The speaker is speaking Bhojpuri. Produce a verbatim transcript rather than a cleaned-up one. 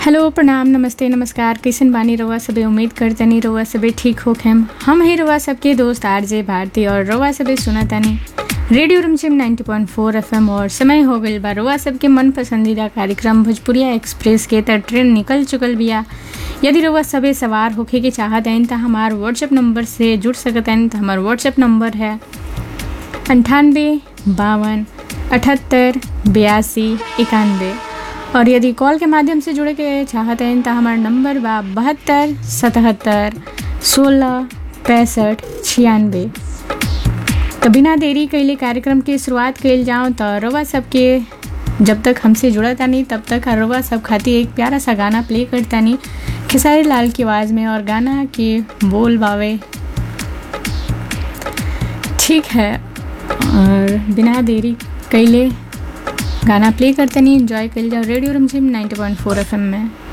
हेलो प्रणाम नमस्ते नमस्कार कैसन बानी रउआ सबे। उम्मीद करतनी रउआ सबे ठीक होखेम। हम ही रउआ सबके दोस्त आरजे भारती और रउआ सबे सुनतानी रेडियो रिमझिम नब्बे पॉइंट चार एफएम। और समय हो गइल बा रउआ सबके मन पसंदीदा कार्यक्रम भोजपुरिया एक्सप्रेस के त ट्रेन निकल चुकल बिया। यदि रउआ सबे सवार होखे के चाहत हन त हमार व्हाट्सएप नंबर से जुड़ सकत हन। त हमार व्हाट्सएप नंबर है अंठानवे बावन अठहत्तर बयासी इक्यानवे। और यदि कॉल के माध्यम से जुड़े के चाहते हैं तो हमारा नंबर बा बहत्तर सतहत्तर सोलह पैंसठ छियानवे। तो बिना देरी कैले कार्यक्रम की शुरुआत कैल जाऊँ तो रउआ सबके जब तक हमसे जुड़ा तानी तब तक रउआ सब खातिर एक प्यारा सा गाना प्ले करतानी खेसारी लाल की आवाज़ में। और गाना के बोल बावे ठीक है। और बिना देरी कैले गाना प्ले करते नहीं एंजॉय कर जाओ रेडियो रिमझिम नब्बे पॉइंट चार एफएम में।